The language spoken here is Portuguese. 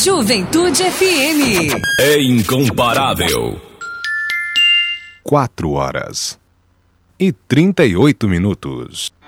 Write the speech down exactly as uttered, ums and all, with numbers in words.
Juventude F M. É incomparável. Quatro horas e trinta e oito minutos.